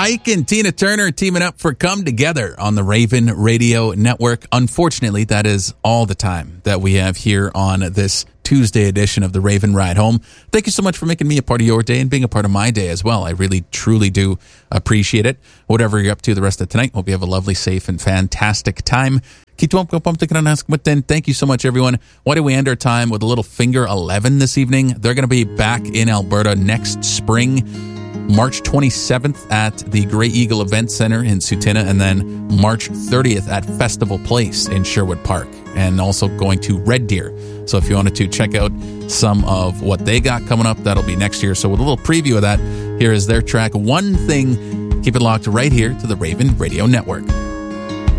Ike and Tina Turner teaming up for Come Together on the Raven Radio Network. Unfortunately, that is all the time that we have here on this Tuesday edition of the Raven Ride Home. Thank you so much for making me a part of your day and being a part of my day as well. I really, truly do appreciate it. Whatever you're up to the rest of tonight, hope you have a lovely, safe, and fantastic time. Thank you so much, everyone. Why don't we end our time with a little Finger 11 this evening? They're going to be back in Alberta next spring, March 27th at the Grey Eagle Event Center in Sutina, and then March 30th at Festival Place in Sherwood Park, and also going to Red Deer. So if you wanted to check out some of what they got coming up, that'll be next year. So with a little preview of that, here is their track, One Thing. Keep it locked right here to the Raven Radio Network.